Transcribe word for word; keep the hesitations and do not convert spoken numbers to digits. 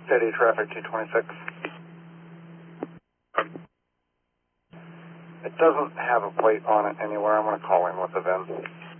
Steady traffic two twenty-six. It doesn't have a plate on it anywhere. I'm going to call in with the V I N.